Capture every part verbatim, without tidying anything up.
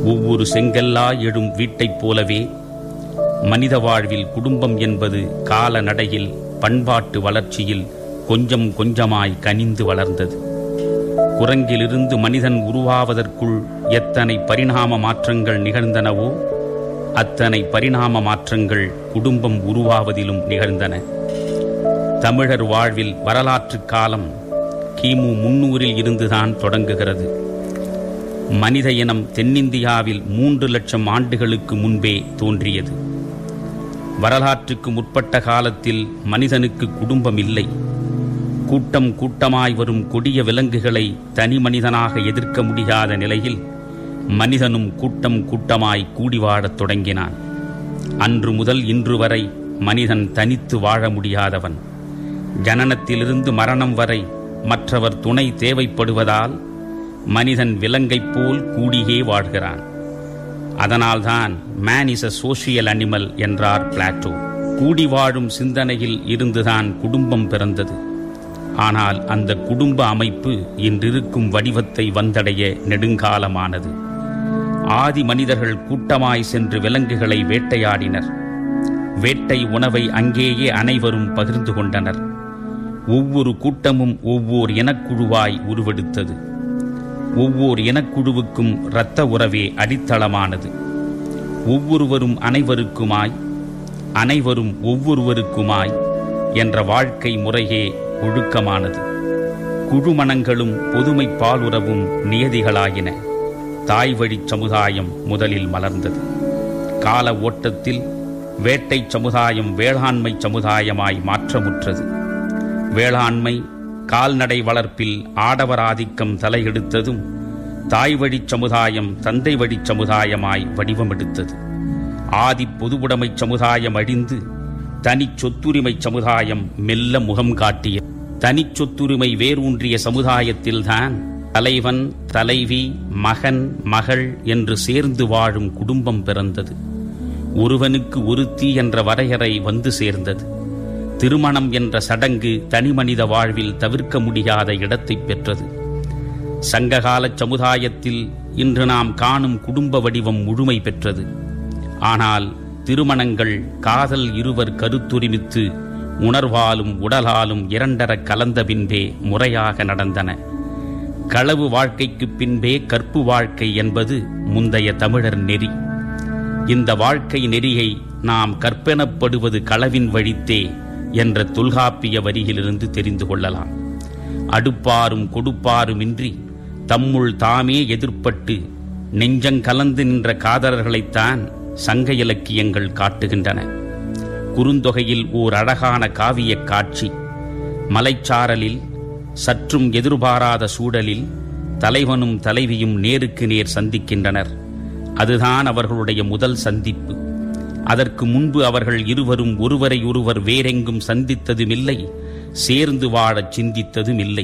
ஒவ்வொரு செங்கல்லா எழும் வீட்டைப் போலவே மனித வாழ்வில் குடும்பம் என்பது கால நடையில் பண்பாட்டு வளர்ச்சியில் கொஞ்சம் கொஞ்சமாய் கனிந்து வளர்ந்தது. குரங்கிலிருந்து மனிதன் உருவாவதற்குள் எத்தனை பரிணாம மாற்றங்கள் நிகழ்ந்தனவோ அத்தனை பரிணாம மாற்றங்கள் குடும்பம் உருவாவதிலும் நிகழ்ந்தன. தமிழர் வாழ்வில் வரலாற்று காலம் கிமு முன்னூறில் இருந்துதான் தொடங்குகிறது. மனித இனம் தென்னிந்தியாவில் மூன்று லட்சம் ஆண்டுகளுக்கு முன்பே தோன்றியது. வரலாற்றுக்கு முற்பட்ட காலத்தில் மனிதனுக்கு குடும்பம் இல்லை. கூட்டம் கூட்டமாய் வரும் கொடிய விலங்குகளை தனி மனிதனாக எதிர்க்க முடியாத நிலையில் மனிதனும் கூட்டம் கூட்டமாய் கூடி வாழத் தொடங்கினான். அன்று முதல் இன்று வரை மனிதன் தனித்து வாழ முடியாதவன். ஜனனத்திலிருந்து மரணம் வரை மற்றவர் துணை தேவைப்படுவதால் மனிதன் விலங்கைப் போல் கூடியே வாழ்கிறான். அதனால்தான் man is a social animal என்றார் பிளாட்டோ. கூடி வாழும் சிந்தனையில் இருந்துதான் குடும்பம் பிறந்தது. ஆனால் அந்த குடும்ப அமைப்பு இன்றிருக்கும் வடிவத்தை வந்தடைய நெடுங்காலமானது. ஆதி மனிதர்கள் கூட்டமாய் சென்று விலங்குகளை வேட்டையாடினர். வேட்டை உணவை அங்கேயே அனைவரும் பகிர்ந்து கொண்டனர். ஒவ்வொரு கூட்டமும் ஒவ்வொரு இனக்குழுவாய் உருவெடுத்தது. ஒவ்வொரு இனக்குழுவுக்கும் இரத்த உறவே அடித்தளமானது. ஒவ்வொருவரும் அனைவருக்குமாய், அனைவரும் ஒவ்வொருவருக்குமாய் என்ற வாழ்க்கை முறையே ஒழுக்கமானது. குழுமணங்களும் பொதுமை பாலுறவும் நியதிகளாயின. தாய் வழி சமுதாயம் முதலில் மலர்ந்தது. கால ஓட்டத்தில் வேட்டை சமுதாயம் வேளாண்மை சமுதாயமாய் மாற்றமுற்றது. வேளாண்மை கால்நடை வளர்ப்பில் ஆடவர் ஆதிக்கம் தலையெடுத்ததும் தாய் வழி சமுதாயம் தந்தை வழி சமுதாயமாய் வடிவமெடுத்தது. ஆதி பொதுவுடைமை சமுதாயம் அழிந்து தனி சொத்துரிமை சமுதாயம் மெல்ல முகம் காட்டிய தனி சொத்துரிமை வேரூன்றிய சமுதாயத்தில்தான் தலைவன், தலைவி, மகன், மகள் என்று சேர்ந்து வாழும் குடும்பம் பிறந்தது. ஒருவனுக்கு ஒருத்தி என்ற வரையறை வந்து சேர்ந்தது. திருமணம் என்ற சடங்கு தனிமனித வாழ்வில் தவிர்க்க முடியாத இடத்தை பெற்றது. சங்ககால சமுதாயத்தில் இன்று நாம் காணும் குடும்ப வடிவம் முழுமை பெற்றது. ஆனால் திருமணங்கள் காதல் இருவர் கருத்துரிமித்து உணர்வாலும் உடலாலும் இரண்டர கலந்த பின்பே முறையாக நடந்தன. களவு வாழ்க்கைக்கு பின்பே கற்பு வாழ்க்கை என்பது முந்தைய தமிழர் நெறி. இந்த வாழ்க்கை நெறியை நாம் கற்பெனப்படுவது களவின் வழித்தே என்ற தொல்காப்பிய வரியிலிருந்து தெரிந்து கொள்ளலாம். அடுப்பாரும் கொடுப்பாருமின்றி தம்முள் தாமே எதிர்ப்பட்டு நெஞ்சங்கலந்து நின்ற காதலர்களைத்தான் சங்க இலக்கியங்கள் காட்டுகின்றன. குறுந்தொகையில் ஓர் அழகான காவிய காட்சி. மலைச்சாரலில் சற்றும் எதிர்பாராத சூழலில் தலைவனும் தலைவியும் நேருக்கு நேர் சந்திக்கின்றனர். அதுதான் அவர்களுடைய முதல் சந்திப்பு. அதற்கு முன்பு அவர்கள் இருவரும் ஒருவரை ஒருவர் வேறெங்கும் சந்தித்ததுமில்லை, சேர்ந்து வாழச் சிந்தித்ததும் இல்லை.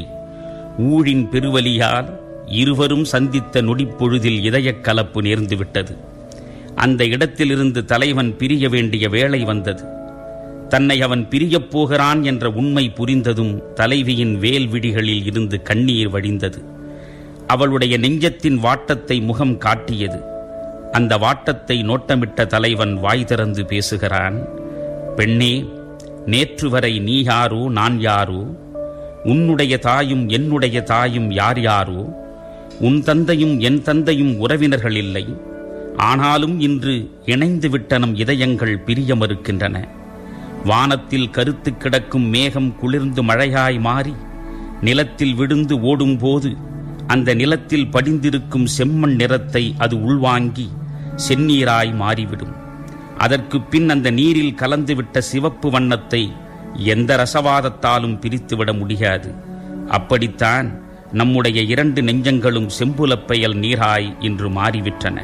ஊழின் பெருவலியால் இருவரும் சந்தித்த நொடிப்பொழுதில் இதயக் கலப்பு நேர்ந்துவிட்டது. அந்த இடத்திலிருந்து தலைவன் பிரிய வேண்டிய வேளை வந்தது. தன்னை அவன் பிரியப் போகிறான் என்ற உண்மை புரிந்ததும் தலைவியின் வேல் விழிகளில் இருந்து கண்ணீர் வடிந்தது. அவளுடைய நெஞ்சத்தின் வாட்டத்தை முகம் காட்டியது. அந்த வாட்டத்தை நோட்டமிட்ட தலைவன் வாய் திறந்து பேசுகிறான். பெண்ணே, நேற்று வரை நீ யாரோ நான் யாரோ, உன்னுடைய தாயும் என்னுடைய தாயும் யார் யாரோ, உன் தந்தையும் என் தந்தையும் உறவினர்கள் இல்லை. ஆனாலும் இன்று இணைந்து விட்ட நம் இதயங்கள் பிரிய மறுக்கின்றன. வானத்தில் கருத்து கிடக்கும் மேகம் குளிர்ந்து மழையாய் மாறி நிலத்தில் விழுந்து ஓடும்போது அந்த நிலத்தில் படிந்திருக்கும் செம்மண் நிறத்தை அது உள்வாங்கி செந்நீராய் மாறிவிடும். அதற்கு பின் அந்த நீரில் கலந்துவிட்ட சிவப்பு வண்ணத்தை எந்த ரசவாதத்தாலும் பிரித்துவிட முடியாது. அப்படித்தான் நம்முடைய இரண்டு நெஞ்சங்களும் செம்புலப்பெயல் நீராய் இன்று மாறிவிட்டன.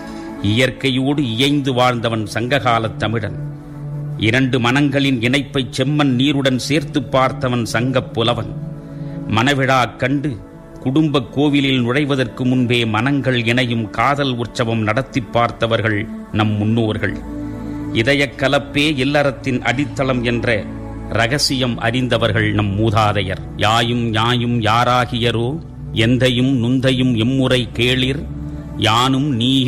இயற்கையோடு இயைந்து வாழ்ந்தவன் சங்ககாலத் தமிழன். இரண்டு மனங்களின் இணைப்பை செம்மண் நீருடன் சேர்த்து பார்த்தவன் சங்கப் புலவன். மணவிழா கண்டு குடும்ப கோவிலில் நுழைவதற்கு முன்பே மனங்கள் இணையும் காதல் உற்சவம் நடத்தி பார்த்தவர்கள் நம் முன்னோர்கள். இதயக் கலப்பே இல்லறத்தின் அடித்தளம் என்ற ரகசியம் அறிந்தவர்கள் நம் மூதாதையர். யாயும் யாயும் யாராகியரோ எந்தையும் நுந்தையும் எம்முறை கேளிர், யானும் நீ